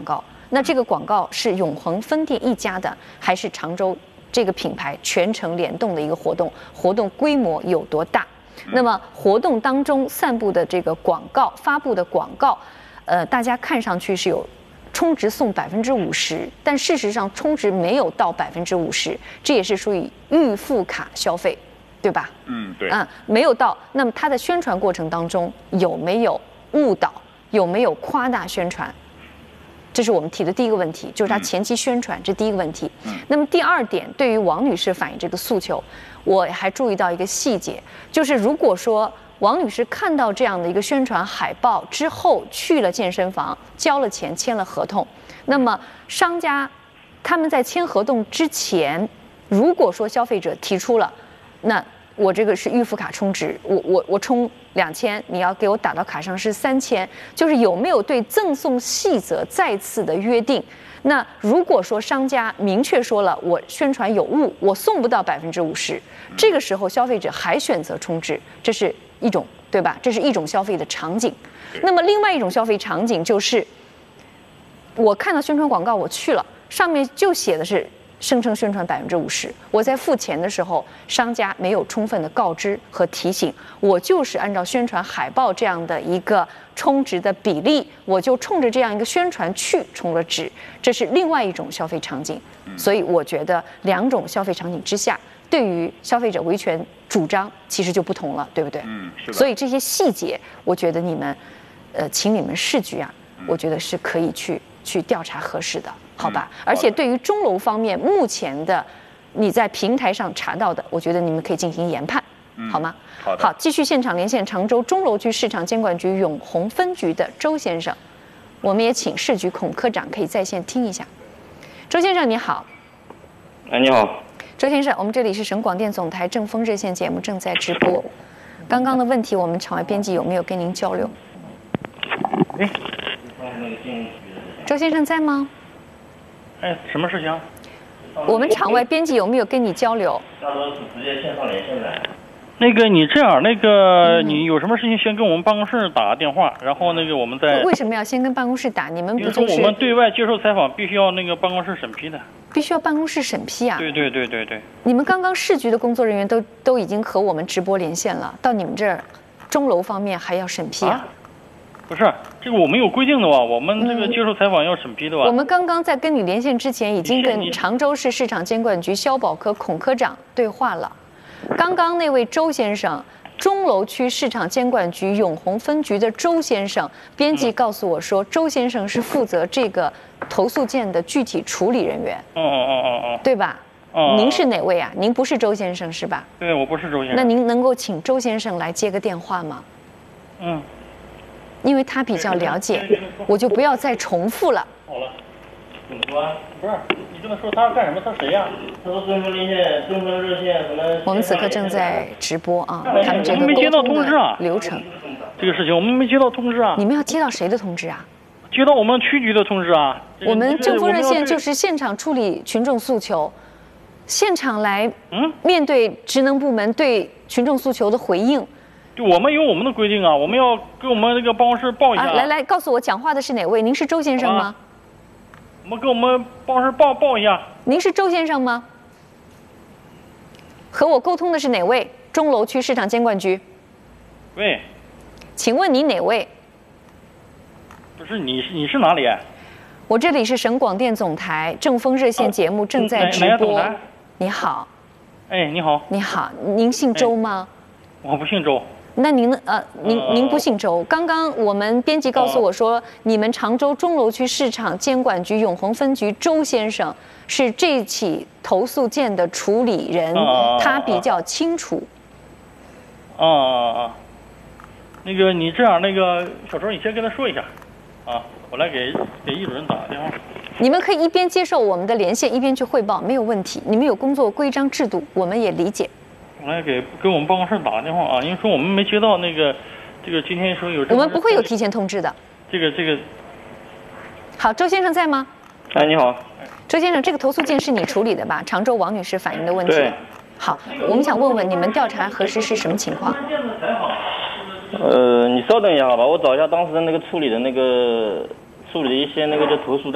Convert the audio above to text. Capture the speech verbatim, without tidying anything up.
告。那这个广告是永恒分店一家的，还是常州这个品牌全程联动的一个活动？活动规模有多大？那么活动当中散布的这个广告、发布的广告，呃，大家看上去是有充值送百分之五十，但事实上充值没有到百分之五十，这也是属于预付卡消费，对吧？ 嗯，对。 嗯，没有到。那么它的宣传过程当中有没有误导？有没有夸大宣传？这是我们提的第一个问题，就是它前期宣传，这第一个问题。那么第二点，对于王女士反映这个诉求，我还注意到一个细节，就是如果说王女士看到这样的一个宣传海报之后，去了健身房，交了钱，签了合同，那么商家他们在签合同之前，如果说消费者提出了，那我这个是预付卡充值，我我我充两千，你要给我打到卡上是三千，就是有没有对赠送细则再次的约定？那如果说商家明确说了我宣传有误，我送不到百分之五十，这个时候消费者还选择充值，这是一种对吧？这是一种消费的场景。那么另外一种消费场景就是，我看到宣传广告我去了，上面就写的是声称宣传百分之五十，我在付钱的时候，商家没有充分的告知和提醒，我就是按照宣传海报这样的一个充值的比例，我就冲着这样一个宣传去充了值，这是另外一种消费场景。所以我觉得两种消费场景之下，对于消费者维权主张其实就不同了，对不对？ 嗯，是的。 所以这些细节，我觉得你们，呃，请你们市局啊，我觉得是可以去去调查核实的。好吧，而且对于钟楼方面目前的你在平台上查到的，我觉得你们可以进行研判，好吗？ 好的。 好，继续现场连线常州钟楼区市场监管局永红分局的周先生，我们也请市局孔科长可以在线听一下。周先生你好。 哎，你好。 周先生，我们这里是省广电总台正风热线节目正在直播，刚刚的问题我们场外编辑有没有跟您交流？ 哎， 周先生在吗？ 哎，什么事情？ 我们场外编辑有没有跟你交流？ 大多是直接线上连线的。那个，你这样，那个、嗯、你有什么事情先跟我们办公室打个电话，然后那个我们再。 为什么要先跟办公室打？你们不就是？ 我们对外接受采访必须要那个办公室审批的。 必须要办公室审批啊？ 对对对对对。 你们刚刚市局的工作人员都都已经和我们直播连线了，到你们这儿，钟楼方面还要审批啊？啊不是，这个我们有规定的吧？我们这个接受采访要审批的吧？ 我们刚刚在跟你连线之前，已经跟常州市市场监管局消保科孔科长对话了。刚刚那位周先生，钟楼区市场监管局永红分局的周先生，编辑告诉我说，嗯、周先生是负责这个投诉件的具体处理人员。 哦哦哦哦哦， 对吧？ 哦。 您是哪位啊？您不是周先生是吧？ 对，我不是周先生。 那您能够请周先生来接个电话吗？ 嗯。 因为他比较了解，我就不要再重复了。 好了，怎么说啊？不是，你跟他说他干什么？他谁呀？他说正风连线、正风热线什么？ 我们此刻正在直播啊，他们这个沟通的流程。 这个事情我们没接到通知啊。 你们要接到谁的通知啊？ 接到我们区局的通知啊。 我们正风热线就是现场处理群众诉求，现场来面对职能部门对群众诉求的回应。 就我们有我们的规定啊，我们要给我们那个办公室报一下。 啊、来来，告诉我讲话的是哪位？您是周先生吗？ 啊、我们给我们办公室报报一下。 您是周先生吗？和我沟通的是哪位？钟楼区市场监管局。 喂。 请问你哪位？ 不是你，你是哪里？ 我这里是省广电总台正风热线节目正在直播。 哦、 你好。 哎，你好。 你好，您姓周吗？ 哎我不姓周。 那您呃，您您不姓周。刚刚我们编辑告诉我说，你们常州钟楼区市场监管局永红分局周先生是这起投诉件的处理人，他比较清楚。 啊啊啊！那个你这样，那个小周，你先跟他说一下，啊，我来给给易主任打个电话。 你们可以一边接受我们的连线，一边去汇报，没有问题。你们有工作规章制度，我们也理解。 我来给给我们办公室打个电话啊，因为说我们没接到那个，这个今天说有。 我们不会有提前通知的。 这个这个。 好，周先生在吗？ 哎，你好。 周先生，这个投诉件是你处理的吧？常州王女士反映的问题。 对。 好，我们想问问你们调查核实是什么情况？ 呃，你稍等一下好吧，我找一下当时的那个处理的那个处理的一些那个就投诉。